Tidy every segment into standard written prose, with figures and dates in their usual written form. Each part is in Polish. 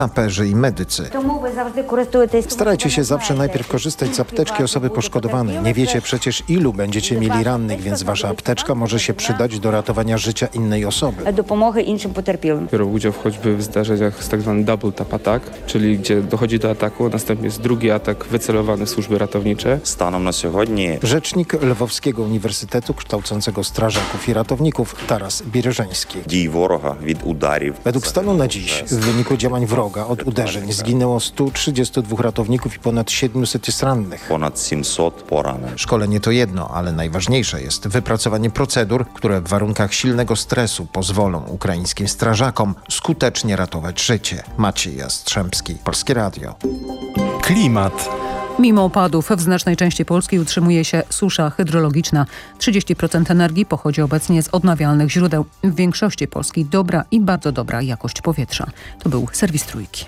saperzy i medycy. Starajcie się zawsze najpierw korzystać z apteczki osoby poszkodowanej. Nie wiecie przecież, ilu będziecie mieli rannych, więc wasza apteczka może się przydać do ratowania życia innej osoby. Biorą udział choćby w zdarzeniach z tak zwanym double tap attack, czyli gdzie dochodzi do ataku, następnie jest drugi atak wycelowany w służby ratownicze. Станом на сьогодні Rzecznik Lwowskiego Uniwersytetu kształcącego strażaków i ratowników Taras Biereżeński. дій ворога від ударів. Według stanu na dziś w wyniku działań wroga od uderzeń zginęło 132 ratowników i ponad 700 jest rannych. Понад 700 поранених. Szkolenie to jedno, ale najważniejsze jest wypracowanie procedur, które w warunkach silnego stresu pozwolą ukraińskim strażakom skutecznie ratować życie. Maciej Jastrzębski, Polskie Radio. Klimat. Mimo opadów w znacznej części Polski utrzymuje się susza hydrologiczna. 30% energii pochodzi obecnie z odnawialnych źródeł. W większości Polski dobra i bardzo dobra jakość powietrza. To był serwis Trójki.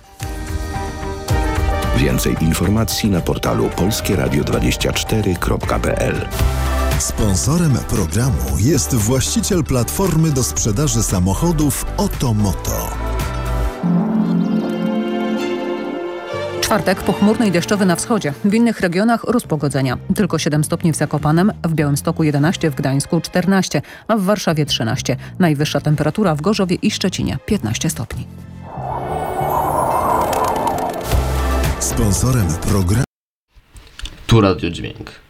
Więcej informacji na portalu polskieradio24.pl. Sponsorem programu jest właściciel platformy do sprzedaży samochodów Otomoto. Czwartek pochmurny i deszczowy na wschodzie. W innych regionach rozpogodzenia. Tylko 7 stopni w Zakopanem, w Białymstoku 11, w Gdańsku 14, a w Warszawie 13. Najwyższa temperatura w Gorzowie i Szczecinie 15 stopni. Sponsorem programu Tu Radio Dźwięk.